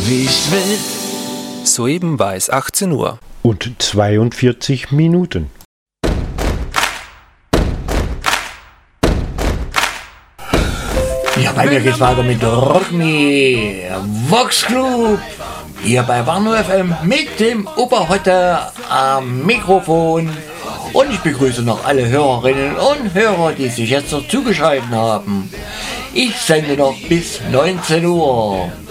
wie ich will. Soeben war es 18 Uhr. Und 42 Minuten. Ja, bei mir geht's weiter mit Rock Me, Vox Club, hier bei Warnow FM mit dem Oberhotte am Mikrofon. Und ich begrüße noch alle Hörerinnen und Hörer, die sich jetzt noch zugeschaltet haben. Ich sende noch bis 19 Uhr.